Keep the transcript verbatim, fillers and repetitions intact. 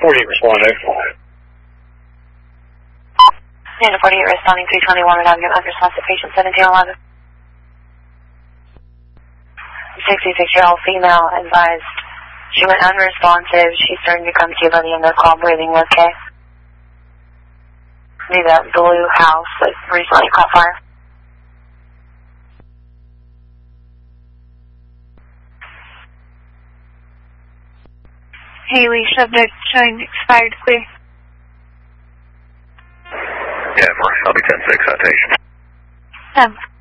forty-eight responding. Panda forty-eight responding three twenty-one and I'm getting unresponsive patient seventeen eleven. sixty-six-year-old female advised. She went unresponsive. She's starting to come to by the end of the call, breathing okay. Need that blue house that recently caught fire. Haley, subject showing expired clear. Yeah, I'll be ten six citation. Um.